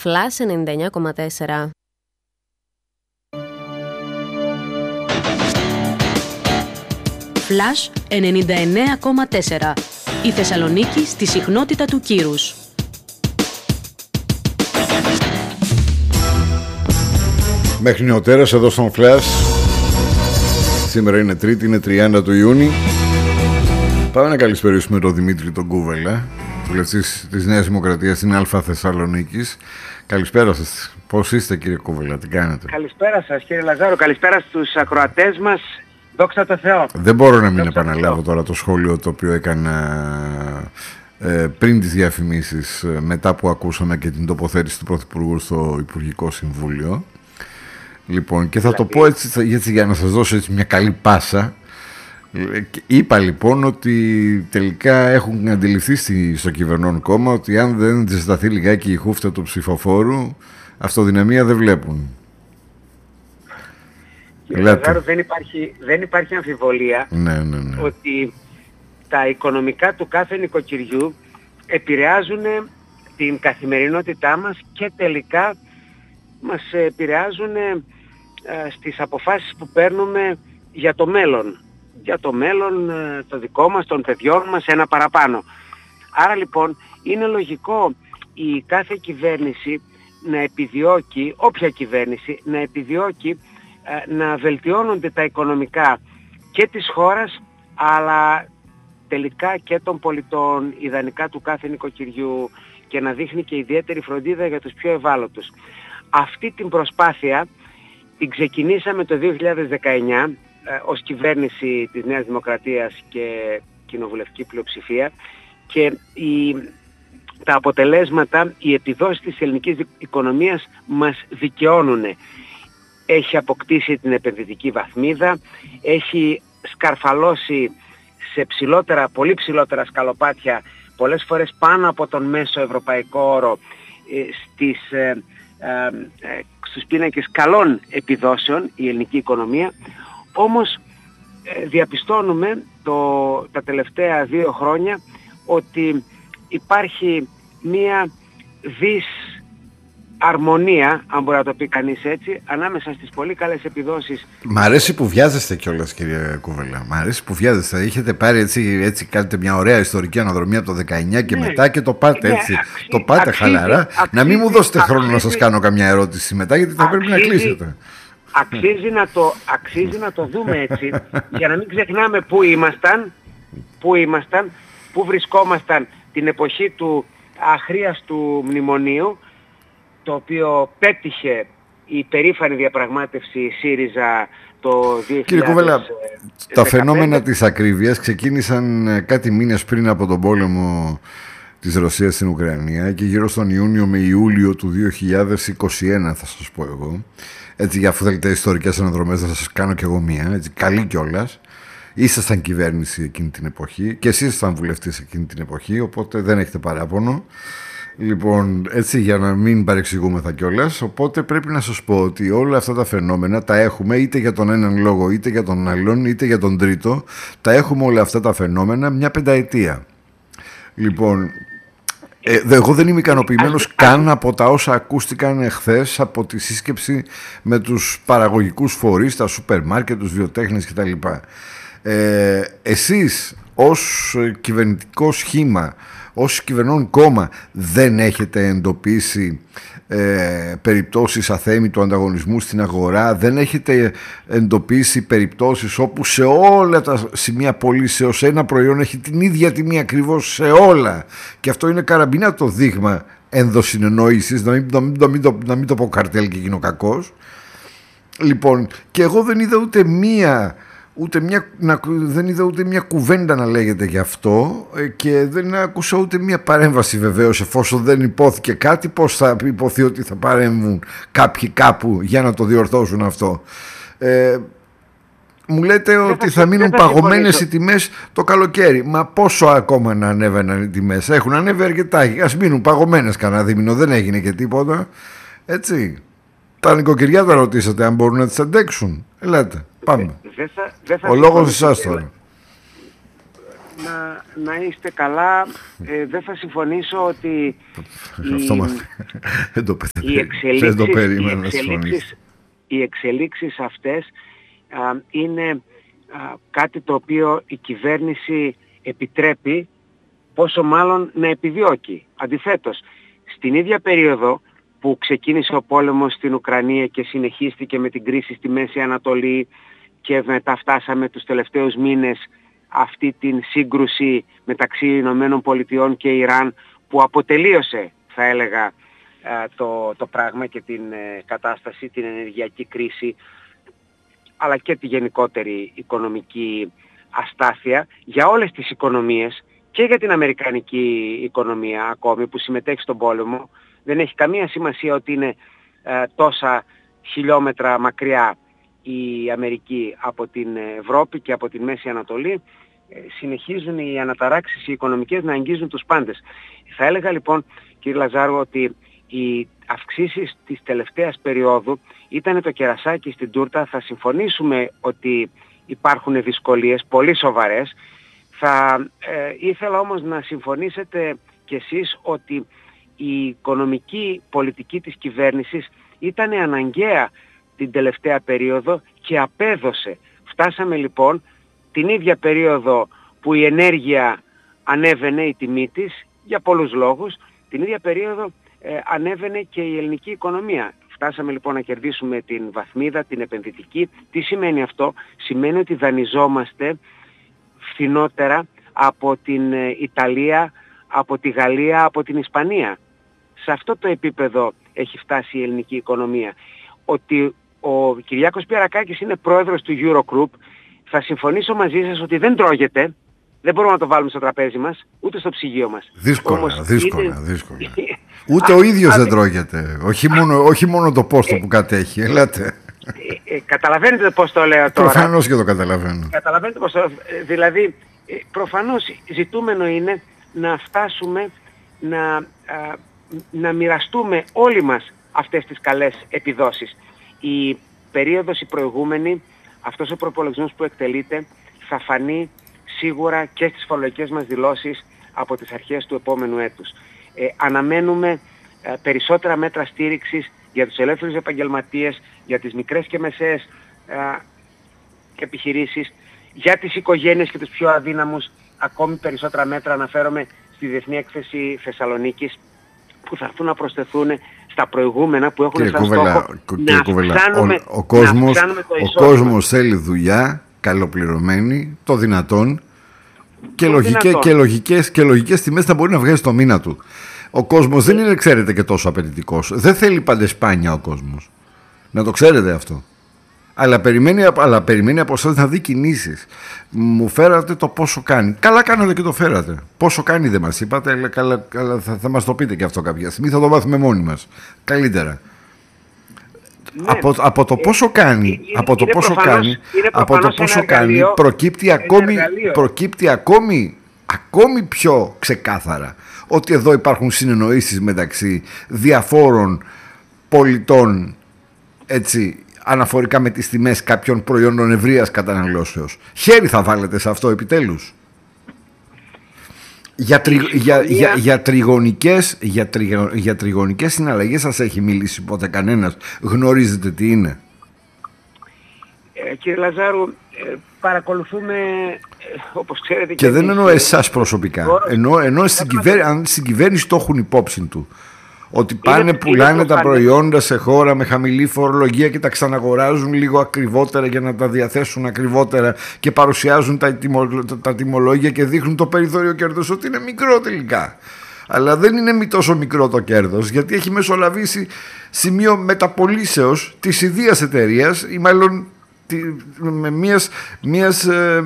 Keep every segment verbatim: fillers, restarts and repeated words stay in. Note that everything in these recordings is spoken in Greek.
Flash ενενήντα εννιά κόμμα τέσσερα. Flash ενενήντα εννιά κόμμα τέσσερα. Η Θεσσαλονίκη στη συχνότητα του κύρους. Μέχρι νεοτέρας εδώ στον Flash. Σήμερα είναι Τρίτη, είναι τριάντα του Ιούνιου. Πάμε να καλησπερίσουμε τον Δημήτρη τον Κούβελα, βουλευτής της Νέας Δημοκρατίας στην Α Θεσσαλονίκης. Καλησπέρα σας. Πώς είστε, κύριε Κούβελα, τι κάνετε? Καλησπέρα σας, κύριε Λαζάρο, καλησπέρα στους ακροατές μας. Δόξα τω Θεώ. Δεν μπορώ να μην επαναλάβω τώρα το σχόλιο το οποίο έκανα ε, πριν τις διαφημίσεις, ε, μετά που ακούσαμε και την τοποθέτηση του Πρωθυπουργού στο Υπουργικό Συμβούλιο. Λοιπόν, και θα δηλαδή... το πω έτσι, έτσι για να σας δώσω έτσι μια καλή πάσα. Είπα λοιπόν ότι τελικά έχουν αντιληφθεί στη, στο κυβερνών κόμμα ότι αν δεν ζεσταθεί λιγάκι η χούφτα του ψηφοφόρου, αυτοδυναμία δεν βλέπουν. Κύριε Λαζάρο, δεν υπάρχει, δεν υπάρχει αμφιβολία ναι, ναι, ναι. ότι τα οικονομικά του κάθε νοικοκυριού επηρεάζουν την καθημερινότητά μας και τελικά μας επηρεάζουν ε, στις αποφάσεις που παίρνουμε για το μέλλον. Για το μέλλον ε, το δικό μας, των παιδιών μας, ένα παραπάνω. Άρα λοιπόν είναι λογικό η κάθε κυβέρνηση να επιδιώκει, όποια κυβέρνηση, να επιδιώκει ε, να βελτιώνονται τα οικονομικά και της χώρας, αλλά τελικά και των πολιτών, ιδανικά του κάθε νοικοκυριού, και να δείχνει και ιδιαίτερη φροντίδα για τους πιο ευάλωτους. Αυτή την προσπάθεια την ξεκινήσαμε το δύο χιλιάδες δεκαεννιά ε, ως κυβέρνηση της Νέας Δημοκρατίας και κοινοβουλευτική πλειοψηφία, και η, τα αποτελέσματα, οι επιδόσεις της ελληνικής οικονομίας μας δικαιώνουν. Έχει αποκτήσει την επενδυτική βαθμίδα, έχει σκαρφαλώσει σε ψηλότερα, πολύ ψηλότερα σκαλοπάτια, πολλές φορές πάνω από τον μέσο ευρωπαϊκό όρο, ε, στις, ε, ε, στους πίνακες καλών επιδόσεων η ελληνική οικονομία. Όμως ε, διαπιστώνουμε το, τα τελευταία δύο χρόνια ότι υπάρχει μία δυσαρμονία, αν μπορεί να το πει κανείς έτσι, ανάμεσα στις πολύ καλές επιδόσεις. Μ' αρέσει που βιάζεστε κιόλας, κύριε Κούβελα. Μ' αρέσει που βιάζεστε. Είχετε πάρει έτσι, έτσι κάνετε μια ωραία ιστορική αναδρομή από το δεκαεννιά και ναι, μετά και το πάτε ναι, έτσι. Αξί, το πάτε αξίζει, χαλαρά. Αξίζει, να μην μου δώσετε αξίζει, χρόνο αξίζει, να σας κάνω καμιά ερώτηση μετά, γιατί θα αξίζει, πρέπει να κλείσετε. Αξίζει να το, αξίζει να το δούμε έτσι, για να μην ξεχνάμε πού ήμασταν, πού ήμασταν, πού βρισκόμασταν την εποχή του αχρίαστου μνημονίου, το οποίο πέτυχε η περήφανη διαπραγμάτευση ΣΥΡΙΖΑ το δύο χιλιάδες δεκαπέντε. Κύριε Κούβελα, τα φαινόμενα της ακρίβειας ξεκίνησαν κάτι μήνες πριν από τον πόλεμο της Ρωσίας στην Ουκρανία και γύρω στον Ιούνιο με Ιούλιο του δύο χιλιάδες είκοσι ένα, θα σας πω εγώ. Έτσι, για αφού θέλετε ιστορικές αναδρομές, θα σας κάνω κι εγώ μία, έτσι, καλή κιόλας. Ήσασταν κυβέρνηση εκείνη την εποχή και εσείς ήσασταν βουλευτής εκείνη την εποχή, οπότε δεν έχετε παράπονο. Λοιπόν, έτσι, για να μην παρεξηγούμεθα κιόλας, οπότε πρέπει να σας πω ότι όλα αυτά τα φαινόμενα τα έχουμε είτε για τον έναν λόγο, είτε για τον άλλον, είτε για τον τρίτο. Τα έχουμε όλα αυτά τα φαινόμενα μια πενταετία. Λοιπόν, ε, εγώ δεν είμαι ικανοποιημένος καν από τα όσα ακούστηκαν εχθές από τη σύσκεψη με τους παραγωγικούς φορείς, τα σούπερ μάρκετ, τους βιοτέχνες κτλ. Ε, εσείς ως κυβερνητικό σχήμα, ως κυβερνών κόμμα, δεν έχετε εντοπίσει ε, περιπτώσεις αθέμητου ανταγωνισμού στην αγορά, δεν έχετε εντοπίσει περιπτώσεις όπου σε όλα τα σημεία πωλήσεως ένα προϊόν έχει την ίδια τιμή ακριβώς σε όλα, και αυτό είναι καραμπινά το δείγμα ενδοσυνεννόησης, να μην, να μην, να μην, το, να μην το πω καρτέλ και γίνω κακός. Λοιπόν, και εγώ δεν είδα ούτε μία Ούτε μια, να, δεν είδα ούτε μια κουβέντα να λέγεται γι' αυτό και δεν άκουσα ούτε μια παρέμβαση, βεβαίως, εφόσον δεν υπόθηκε κάτι, πώς θα υποθεί ότι θα παρέμβουν κάποιοι κάπου για να το διορθώσουν αυτό. Ε, μου λέτε δεν ότι θα, θα μείνουν παγωμένες οι τιμές το καλοκαίρι. Μα πόσο ακόμα να ανέβαιναν οι τιμές? Έχουν ανέβει αρκετά. Ας μείνουν παγωμένες κανένα δίμηνο, δεν έγινε και τίποτα. Έτσι. Τα νοικοκυριά τα ρωτήσατε αν μπορούν να τις αντέξουν? Ελάτε, πάμε. Δε θα, δε θα Ο λόγος εσάς τώρα. να, να είστε καλά. Ε, δεν θα συμφωνήσω ότι οι, οι, εξελίξεις, οι, εξελίξεις, οι εξελίξεις αυτές α, είναι α, κάτι το οποίο η κυβέρνηση επιτρέπει, πόσο μάλλον να επιδιώκει. Αντιθέτως, στην ίδια περίοδο που ξεκίνησε ο πόλεμος στην Ουκρανία και συνεχίστηκε με την κρίση στη Μέση Ανατολή και μετά φτάσαμε τους τελευταίους μήνες αυτή την σύγκρουση μεταξύ Ηνωμένων Πολιτειών και Ιράν, που αποτελείωσε, θα έλεγα, το, το πράγμα και την κατάσταση, την ενεργειακή κρίση, αλλά και τη γενικότερη οικονομική αστάθεια για όλες τις οικονομίες και για την αμερικανική οικονομία ακόμη που συμμετέχει στον πόλεμο. Δεν έχει καμία σημασία ότι είναι ε, τόσα χιλιόμετρα μακριά η Αμερική από την Ευρώπη και από τη Μέση Ανατολή. Ε, συνεχίζουν οι αναταράξεις οι οικονομικές να αγγίζουν τους πάντες. Θα έλεγα λοιπόν, κύριε Λαζάρου, ότι οι αυξήσεις της τελευταίας περίοδου ήταν το κερασάκι στην τούρτα. Θα συμφωνήσουμε ότι υπάρχουν δυσκολίες πολύ σοβαρές. Θα ε, ήθελα όμως να συμφωνήσετε κι εσείς ότι η οικονομική πολιτική της κυβέρνησης ήταν αναγκαία την τελευταία περίοδο και απέδωσε. Φτάσαμε λοιπόν την ίδια περίοδο που η ενέργεια ανέβαινε η τιμή της για πολλούς λόγους, την ίδια περίοδο ε, ανέβαινε και η ελληνική οικονομία. Φτάσαμε λοιπόν να κερδίσουμε την βαθμίδα, την επενδυτική. Τι σημαίνει αυτό? Σημαίνει ότι δανειζόμαστε φθηνότερα από την Ιταλία, από τη Γαλλία, από την Ισπανία. Σε αυτό το επίπεδο έχει φτάσει η ελληνική οικονομία. Ότι ο Κυριάκος Πιερακάκης είναι πρόεδρος του Eurogroup, θα συμφωνήσω μαζί σας ότι δεν τρώγεται, δεν μπορούμε να το βάλουμε στο τραπέζι μας, ούτε στο ψυγείο μας. Δύσκολα, Όμως δύσκολα, είναι... δύσκολα. Ούτε ο ίδιος δεν τρώγεται, όχι μόνο, όχι μόνο το πόστο που κατέχει, ελάτε. Ε, ε, καταλαβαίνετε πώς το λέω τώρα? Προφανώς και το καταλαβαίνω. Καταλαβαίνετε πώς το λέω. Δηλαδή, ε, προφανώς ζητούμενο είναι να φτάσουμε να, α, να μοιραστούμε όλοι μας αυτές τις καλές επιδόσεις. Η περίοδος η προηγούμενη, αυτός ο προπολογισμός που εκτελείται, θα φανεί σίγουρα και στις φορολογικές μας δηλώσεις από τις αρχές του επόμενου έτους. Ε, αναμένουμε ε, περισσότερα μέτρα στήριξης για τους ελεύθερους επαγγελματίες, για τις μικρές και μεσαίες ε, επιχειρήσεις, για τις οικογένειες και τους πιο αδύναμους, ακόμη περισσότερα μέτρα. Αναφέρομαι στη Διεθνή Έκθεση Θεσσαλονίκης, που θα έρθουν να προσθεθούν στα προηγούμενα που έχουν σαν στόχο να αυξάνουμε, ο, ο κόσμος, να αυξάνουμε το εισόδημα. Ο κόσμος θέλει δουλειά, καλοπληρωμένη, το δυνατόν, και, το λογικές, δυνατόν. Και, λογικές, και λογικές τιμές θα μπορεί να βγάζει το μήνα του. Ο κόσμος δεν είναι, ξέρετε, και τόσο απαιτητικός. Δεν θέλει παντεσπάνια ο κόσμος. Να το ξέρετε αυτό. Αλλά περιμένει, αλλά περιμένει από εσάς να δει κινήσεις. Μου φέρατε το πόσο κάνει. Καλά κάνατε και το φέρατε. Πόσο κάνει δεν μας είπατε, αλλά καλά, καλά, θα, θα μας το πείτε και αυτό κάποια στιγμή. Θα το μάθουμε μόνοι μας. Καλύτερα. Ναι. Από, από το πόσο κάνει, είναι, από το πόσο κάνει, από το πόσο κάνει, προκύπτει ακόμη, προκύπτει ακόμη, ακόμη πιο ξεκάθαρα ότι εδώ υπάρχουν συνεννοήσεις μεταξύ διαφόρων πολιτών, έτσι, αναφορικά με τις τιμές κάποιων προϊόντων ευρείας καταναλώσεως. Χέρι θα βάλετε σε αυτό επιτέλους? Για, τρι, για, για, για, τριγωνικές, για, τριγω, για τριγωνικές συναλλαγές σας έχει μιλήσει ποτέ κανένας? Γνωρίζετε τι είναι? Ε, κύριε Λαζάρου, ε, παρακολουθούμε, ε, όπως ξέρετε... Και, και δεν εννοώ εσάς προσωπικά. Εννοώ, εννοώ στην κυβέρνηση, αν στην κυβέρνηση το έχουν υπόψη του. Ότι πάνε, είναι, πουλάνε είναι τα προϊόντα σε χώρα με χαμηλή φορολογία και τα ξαναγοράζουν λίγο ακριβότερα για να τα διαθέσουν ακριβότερα και παρουσιάζουν τα, τιμο, τα τιμολόγια και δείχνουν το περιθώριο κέρδος ότι είναι μικρό τελικά. Αλλά δεν είναι μη τόσο μικρό το κέρδος, γιατί έχει μεσολαβήσει σημείο μεταπολίσεως της ιδίας εταιρείας ή μάλλον με μιας... μιας ε,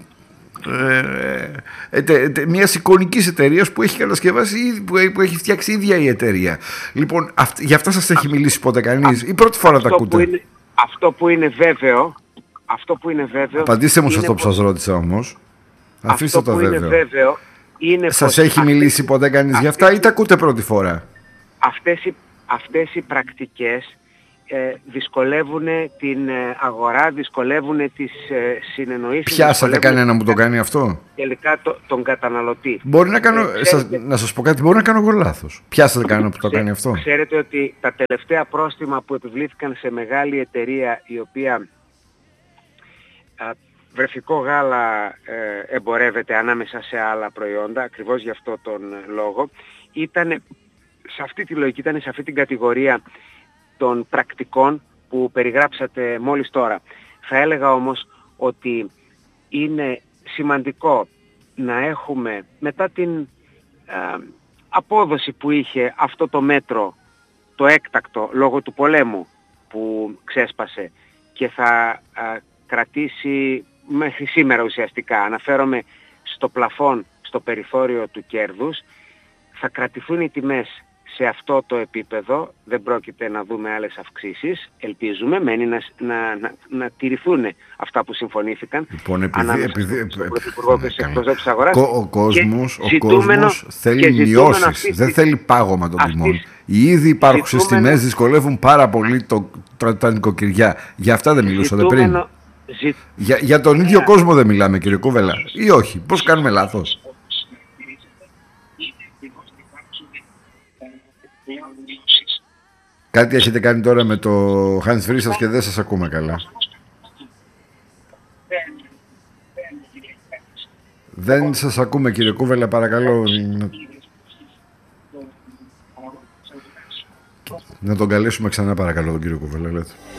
Ε, τε, τε, μιας εικονικής εταιρείας που έχει κατασκευάσει, που, που έχει φτιάξει η ίδια η εταιρεία. Λοιπόν, αυ, για αυτά σας έχει μιλήσει ποτέ κανείς ή πρώτη φορά τα ακούτε? Που είναι, αυτό που είναι βέβαιο, αυτό που είναι βέβαιο... Απαντήστε μου σε αυτό που σας ρώτησα όμως. Αφήστε το βέβαιο. Είναι βέβαιο είναι σας έχει αυτές, μιλήσει ποτέ κανείς αυτές, για αυτά ή τα ακούτε πρώτη φορά? Αυτές οι, αυτές οι πρακτικές ε, δυσκολεύουν την ε, αγορά, δυσκολεύουν τις ε, συνεννοήσεις. Πιάσατε κανένα που το κάνει αυτό? Τελικά το, τον καταναλωτή. Μπορεί να κάνω, ε, σας, να σας πω κάτι, μπορεί να κάνω εγώ λάθος. Πιάσατε κανένα που το κάνει αυτό? Ξέρετε ότι τα τελευταία πρόστιμα που επιβλήθηκαν σε μεγάλη εταιρεία η οποία α, βρεφικό γάλα ε, εμπορεύεται ανάμεσα σε άλλα προϊόντα, ακριβώς γι' αυτό τον λόγο, ήταν σε αυτή τη λογική, ήταν σε αυτή την κατηγορία των πρακτικών που περιγράψατε μόλις τώρα. Θα έλεγα όμως ότι είναι σημαντικό να έχουμε, μετά την ε, απόδοση που είχε αυτό το μέτρο, το έκτακτο λόγω του πολέμου που ξέσπασε και θα ε, κρατήσει μέχρι σήμερα ουσιαστικά, αναφέρομαι στο πλαφόν, στο περιθώριο του κέρδους, θα κρατηθούν οι τιμές σε αυτό το επίπεδο, δεν πρόκειται να δούμε άλλες αυξήσεις, ελπίζουμε, μένει να, να, να, να τηρηθούν αυτά που συμφωνήθηκαν. Λοιπόν, επειδή, επειδή, στον Πρωθυπουργό και στους εκπροσώπους της αγοράς. Ο κόσμος, ο κόσμος θέλει μειώσεις, αυτή, δεν θέλει πάγωμα των τιμών. Οι ήδη υπάρχουσες τιμές δυσκολεύουν πάρα πολύ το, το, τα νοικοκυριά. Για αυτά δεν μιλούσατε πριν. Ζη... Για, για τον ίδιο κόσμο δεν μιλάμε, κύριε Κούβελα, ή όχι? Πώς κάνουμε λάθος? Κάτι έχετε κάνει τώρα με το hands free σας και δεν σας ακούμε καλά. Δεν σας ακούμε, κύριε Κούβελα, παρακαλώ. Να τον καλέσουμε ξανά, παρακαλώ, τον κύριο Κούβελα, λέτε.